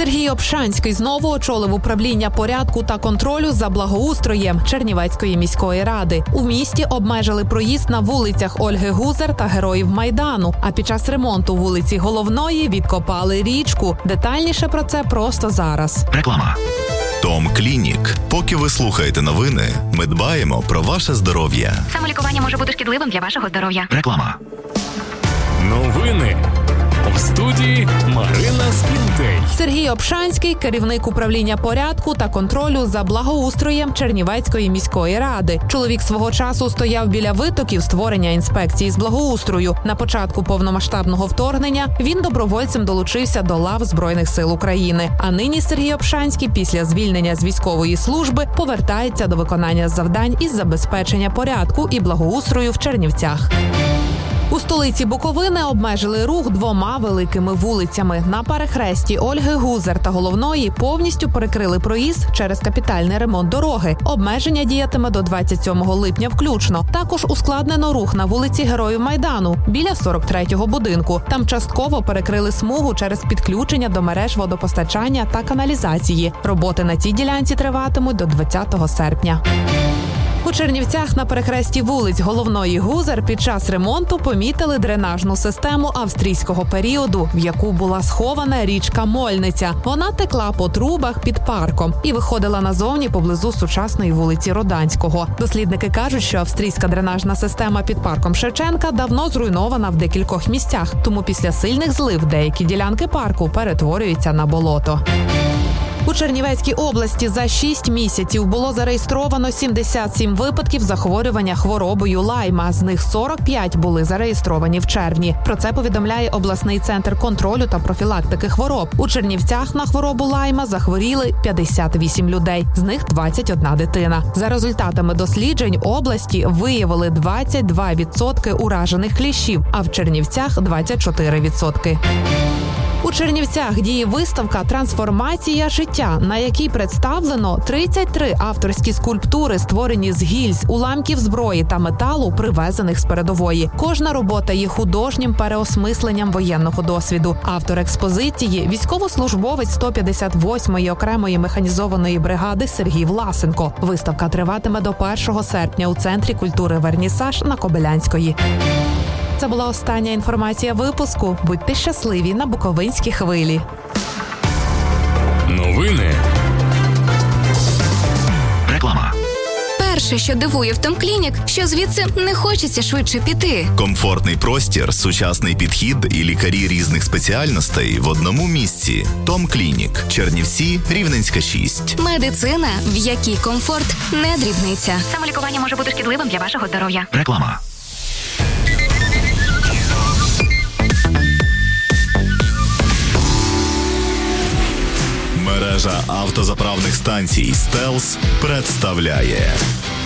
Сергій Обшанський знову очолив управління порядку та контролю за благоустроєм Чернівецької міської ради. У місті обмежили проїзд на вулицях Ольги Гузар та Героїв Майдану, а під час ремонту вулиці Головної відкопали річку. Детальніше про це просто зараз. Реклама. Том Клінік. Поки ви слухаєте новини, ми дбаємо про ваше здоров'я. Самолікування може бути шкідливим для вашого здоров'я. Реклама. Новини. В студії Марина Скінтей. Сергій Обшанський – керівник управління порядку та контролю за благоустроєм Чернівецької міської ради. Чоловік свого часу стояв біля витоків створення інспекції з благоустрою. На початку повномасштабного вторгнення він добровольцем долучився до лав Збройних сил України. А нині Сергій Обшанський після звільнення з військової служби повертається до виконання завдань із забезпечення порядку і благоустрою в Чернівцях. У столиці Буковини обмежили рух двома великими вулицями. На перехресті Ольги Гузар та Головної повністю перекрили проїзд через капітальний ремонт дороги. Обмеження діятиме до 27 липня включно. Також ускладнено рух на вулиці Героїв Майдану біля 43-го будинку. Там частково перекрили смугу через підключення до мереж водопостачання та каналізації. Роботи на цій ділянці триватимуть до 20 серпня. У Чернівцях на перехресті вулиць Головної Гузар під час ремонту помітили дренажну систему австрійського періоду, в яку була схована річка Мольниця. Вона текла по трубах під парком і виходила назовні поблизу сучасної вулиці Роданського. Дослідники кажуть, що австрійська дренажна система під парком Шевченка давно зруйнована в декількох місцях, тому після сильних злив деякі ділянки парку перетворюються на болото. У Чернівецькій області за 6 місяців було зареєстровано 77 випадків захворювання хворобою Лайма. З них 45 були зареєстровані в червні. Про це повідомляє обласний центр контролю та профілактики хвороб. У Чернівцях на хворобу Лайма захворіли 58 людей, з них 21 дитина. За результатами досліджень області виявили 22% уражених кліщів, а в Чернівцях 24%. У Чернівцях діє виставка «Трансформація життя», на якій представлено 33 авторські скульптури, створені з гільз, уламків зброї та металу, привезених з передової. Кожна робота є художнім переосмисленням воєнного досвіду. Автор експозиції – військовослужбовець 158-ї окремої механізованої бригади Сергій Власенко. Виставка триватиме до 1 серпня у Центрі культури «Вернісаж» на Кобилянської. Це була остання інформація випуску. Будьте щасливі на Буковинській хвилі. Новини. Реклама. Перше, що дивує в Том Клінік, що звідси не хочеться швидше піти. Комфортний простір, сучасний підхід і лікарі різних спеціальностей в одному місці. Том Клінік. Чернівці, Рівненська, 6. Медицина, в якій комфорт не дрібниця. Самолікування може бути шкідливим для вашого здоров'я. Реклама. Мережа автозаправних станцій «Стелс» представляє